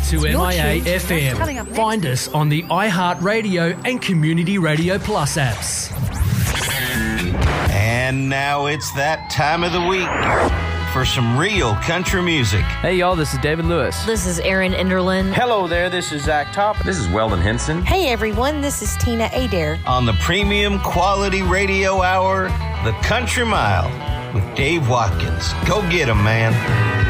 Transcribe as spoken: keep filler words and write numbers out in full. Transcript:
to M I A F M. Find us on the iHeartRadio and Community Radio Plus apps. And now it's that time of the week for some real country music. Hey, y'all, this is David Lewis. This is Erin Enderlin. Hello there, this is Zach Top. This is Weldon Henson. Hey, everyone, this is Tina Adair. On the Premium Quality Radio Hour, The Country Mile with Dave Watkins. Go get 'em, man.